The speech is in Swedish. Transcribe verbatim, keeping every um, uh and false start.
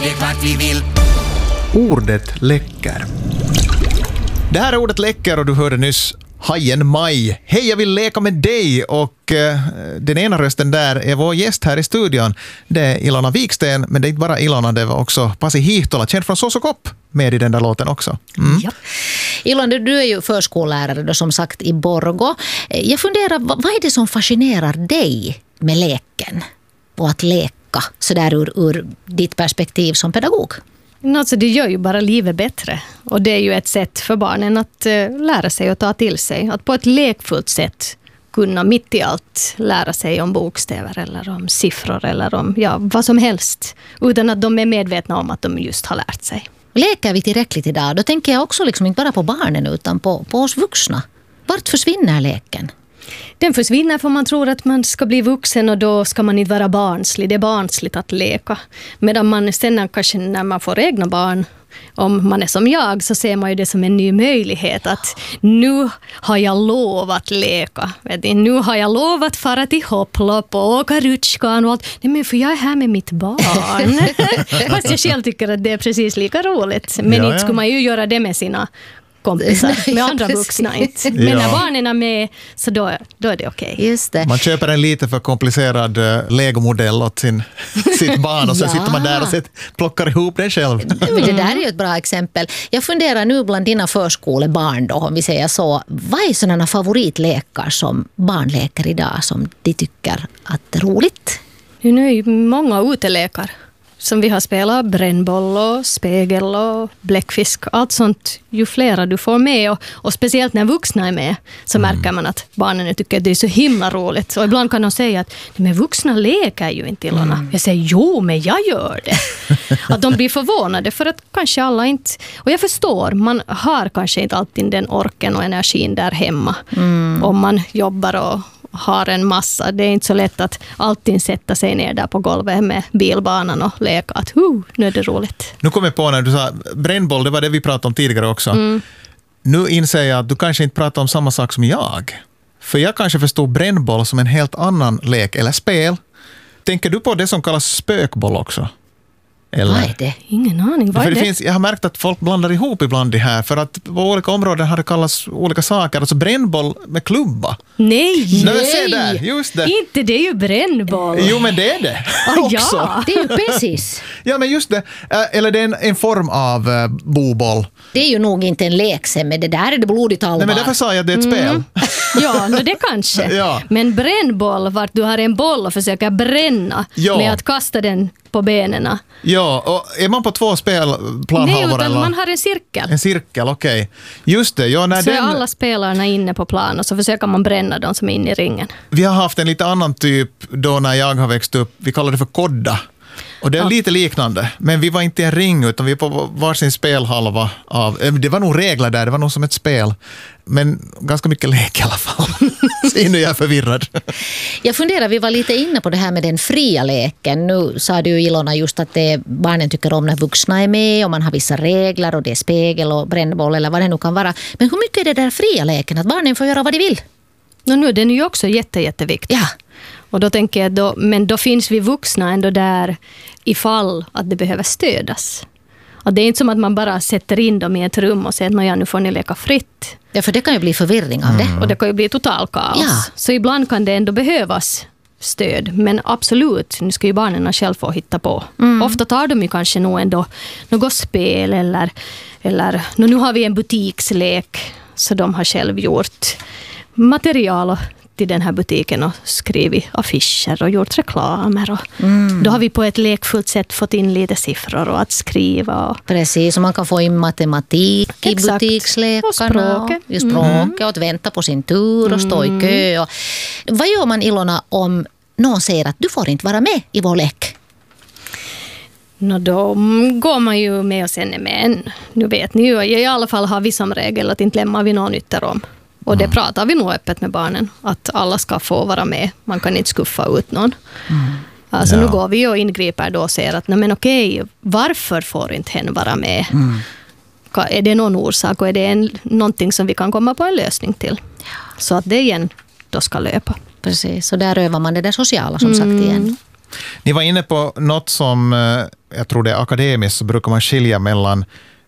det är klart vi vill. Ordet läcker. Det här är ordet läcker och du hörde nyss Hajen Maj. Hej, jag vill leka med dig. Och eh, den ena rösten där är vår gäst här i studion. Det är Ilona Viksten, men det är inte bara Ilona, det var också Pasi Hihtola, känd från Sosokopp, med i den där låten också. Mm. Ja. Ilona, du är ju förskollärare då, som sagt, i Borgå. Jag funderar, vad är det som fascinerar dig med leken och att leka så där ur, ur ditt perspektiv som pedagog? Alltså, det gör ju bara livet bättre. Och det är ju ett sätt för barnen att uh, lära sig och ta till sig. Att på ett lekfullt sätt kunna mitt i allt lära sig om bokstäver eller om siffror eller om ja, vad som helst. Utan att de är medvetna om att de just har lärt sig. Leker vi tillräckligt idag? Då tänker jag också liksom inte bara på barnen utan på, på oss vuxna. Vart försvinner leken? Den försvinner för man tror att man ska bli vuxen och då ska man inte vara barnslig. Det är barnsligt att leka. Medan man sen kanske när man får egna barn, om man är som jag, så ser man ju det som en ny möjlighet. Att nu har jag lovat leka. Nu har jag lovat fara till hopplopp och åka rutschkan och allt. Nej, men för jag är här med mitt barn. Fast jag själv tycker att det är precis lika roligt. Men ja, inte skulle man ju göra det med sina kompisar, med andra vuxna inte. Men när barnen är med så då, då är det okej. Okay. Just det. Man köper en lite för komplicerad uh, legomodell åt sin, sitt barn och så ja. sitter man där och set, plockar ihop den själv. Mm. Det där är ju ett bra exempel. Jag funderar nu bland dina förskolebarn då, om vi säger så. Vad är sådana favoritlekar som barn leker idag som de tycker att det är roligt? Nu är ju många utelekar. Som vi har spelat, brännboll och spegel och bläckfisk. Allt sånt, ju flera du får med. Och, och speciellt när vuxna är med så mm. märker man att barnen tycker att det är så himla roligt. Och ibland kan de säga att men vuxna leker ju inte, Ilona. Mm. Jag säger, jo, men jag gör det. Att de blir förvånade för att kanske alla inte... Och jag förstår, man har kanske inte alltid den orken och energin där hemma. Mm. Om man jobbar och... har en massa. Det är inte så lätt att alltid sätta sig ner där på golvet med bilbanan och leka att huh, nu är det roligt. Nu kommer jag på när du sa brännboll, det var det vi pratade om tidigare också. Mm. Nu inser jag att du kanske inte pratar om samma sak som jag. För jag kanske förstår brännboll som en helt annan lek eller spel. Tänker du på det som kallas spökboll också? Eller? Vad är det? Ingen aning. Vad för är det det? Finns, jag har märkt att folk blandar ihop ibland det här. För att på olika områden har det kallats olika saker. Alltså brännboll med klubba. Nej! Nej! Se där, just det. Inte, det är ju brännboll. Jo, men det är det. Oh, också. ja. Det är ju precis. Ja, men just det. Eller det är en, en form av uh, boboll. Det är ju nog inte en lekse, men det där är det blodigt allvar. Nej, men därför sa jag att det är ett mm. spel. Ja, no, det kanske. Ja. Men brännboll, vart du har en boll och försöker bränna ja. med att kasta den på benen. Ja, och är man på två spelplanhalvor? Nej, utan eller? man har en cirkel. En cirkel, okej. Okay. Just det. Ja, när så den... är alla spelarna inne på plan och så försöker man bränna de som är inne i ringen. Vi har haft en lite annan typ då när jag har växt upp. Vi kallar det för kodda. Och det är ja. lite liknande. Men vi var inte i en ring utan vi var på varsin spelhalva. Av, det var nog regler där, det var nog som ett spel. Men ganska mycket lek i alla fall. Så nu är jag förvirrad. Jag funderar, vi var lite inne på det här med den fria leken. Nu sa du, Ilona, just att det, barnen tycker om när vuxna är med och man har vissa regler och det är spegel och brännboll eller vad det nu kan vara. Men hur mycket är det där fria leken? Att barnen får göra vad de vill? No, nu, den är ju också jätte, jätteviktig. Ja. Och då tänker jag, då, men då finns vi vuxna ändå där ifall att det behöver stödas. Och det är inte som att man bara sätter in dem i ett rum och säger att ja, nu får ni leka fritt. Ja, för det kan ju bli förvirring av det. Mm. Och det kan ju bli total kaos. Ja. Så ibland kan det ändå behövas stöd. Men absolut, nu ska ju barnen själv få hitta på. Mm. Ofta tar de ju kanske nog ändå något spel eller, eller nu har vi en butikslek så de har själv gjort material till den här butiken och skrivit affischer och gjort reklamer. Och mm. Då har vi på ett lekfullt sätt fått in lite siffror och att skriva. Och... Precis, och man kan få in matematik i Exakt. butikslekarna. Och språket. Och, språket mm. och att vänta på sin tur och stå i kö. Och... Vad gör man, Ilona, om någon säger att du får inte vara med i vår lek? No, då går man ju med och sen är med. Nu vet ni ju, i alla fall har vi som regel att inte lämnar vi någon ytterom. Och det pratar vi nog öppet med barnen. Att alla ska få vara med. Man kan inte skuffa ut någon. Mm. Alltså ja. Nu går vi och ingriper då och säger att nej men okej, varför får inte hen vara med? Mm. Är det någon orsak och är det en, någonting som vi kan komma på en lösning till? Ja. Så att det igen då ska löpa. Precis, så där övar man det där sociala som mm. sagt igen. Ni var inne på något som jag tror det är akademiskt, så brukar man skilja mellan